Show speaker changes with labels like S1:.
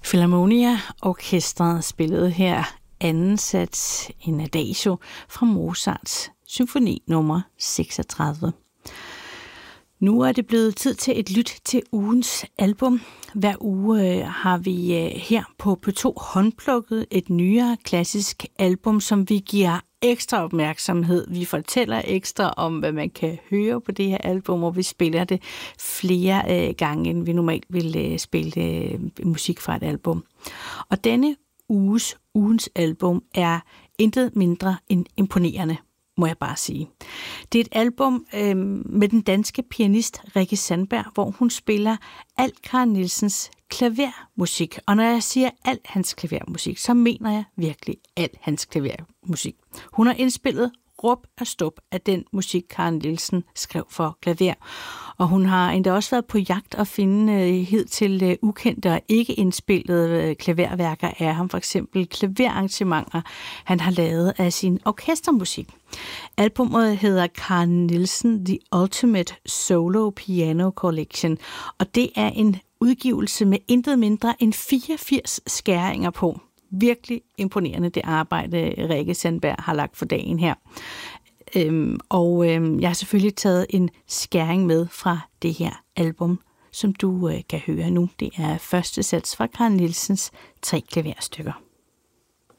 S1: Philharmonia Orkestret spillede her anden sats en adagio fra Mozarts symfoni nummer 36. Nu er det blevet tid til et lyt til ugens album. Hver uge har vi her på P2 håndplukket et nyere klassisk album, som vi giver ekstra opmærksomhed. Vi fortæller ekstra om, hvad man kan høre på det her album, og vi spiller det flere gange, end vi normalt vil spille musik fra et album. Og denne ugens album er intet mindre end imponerende, må jeg bare sige. Det er et album med den danske pianist Rikke Sandberg, hvor hun spiller al Carl Nielsens klavermusik. Og når jeg siger al hans klavermusik, så mener jeg virkelig al hans klavermusik. Hun har indspillet råb og stop af den musik, Carl Nielsen skrev for klaver. Og hun har endda også været på jagt at finde hidtil ukendte og ikke indspillede klaverværker af ham. For eksempel klaverarrangementer, han har lavet af sin orkestermusik. Albummet hedder Carl Nielsen The Ultimate Solo Piano Collection. Og det er en udgivelse med intet mindre end 84 skæringer på. Virkelig imponerende det arbejde, Rikke Sandberg har lagt for dagen her. Jeg har selvfølgelig taget en skæring med fra det her album, som du kan høre nu. Det er første sats fra Carl Nielsens 3 klaverstykker.